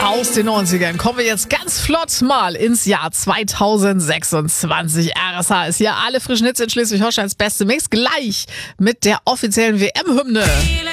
Aus den 90ern kommen wir jetzt ganz flott mal ins Jahr 2026. RSH ist hier, alle frischen Hits in Schleswig-Holsteins beste Mix, gleich mit der offiziellen WM-Hymne.